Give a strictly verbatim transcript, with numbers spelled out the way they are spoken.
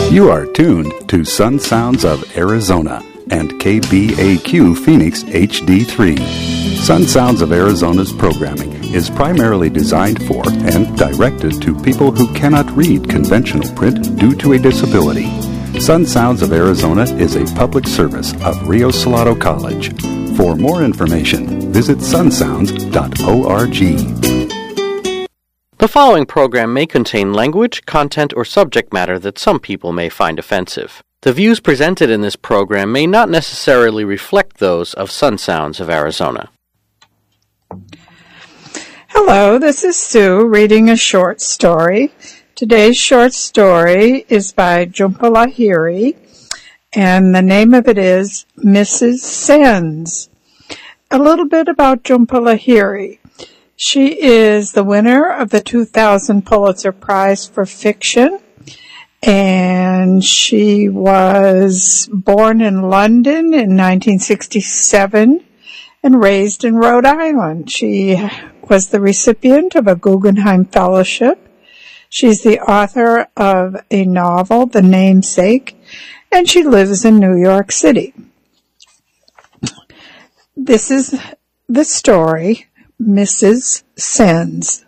You are tuned to Sun Sounds of Arizona and K B A Q Phoenix H D three. Sun Sounds of Arizona's programming is primarily designed for and directed to people who cannot read conventional print due to a disability. Sun Sounds of Arizona is a public service of Rio Salado College. For more information, visit sun sounds dot org. The following program may contain language, content, or subject matter that some people may find offensive. The views presented in this program may not necessarily reflect those of Sun Sounds of Arizona. Hello, this is Sue reading a short story. Today's short story is by Jhumpa Lahiri, and the name of it is Missus Sens. A little bit about Jhumpa Lahiri. She is the winner of the two thousand Pulitzer Prize for Fiction, and she was born in London in nineteen sixty-seven and raised in Rhode Island. She was the recipient of a Guggenheim Fellowship. She's the author of a novel, The Namesake, and she lives in New York City. This is the story, Missus Sens.